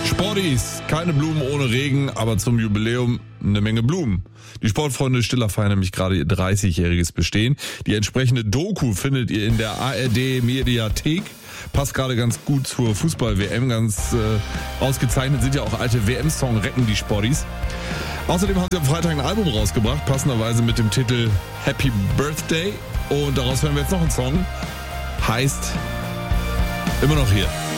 Sportis, keine Blumen ohne Regen, aber zum Jubiläum eine Menge Blumen. Die Sportfreunde Stiller feiern nämlich gerade ihr 30-jähriges Bestehen. Die entsprechende Doku findet ihr in der ARD-Mediathek. Passt gerade ganz gut zur Fußball-WM, ganz ausgezeichnet sind ja auch alte WM-Song-Recken, die Sportis. Außerdem haben sie am Freitag ein Album rausgebracht, passenderweise mit dem Titel Happy Birthday. Und daraus hören wir jetzt noch einen Song, heißt Immer noch hier.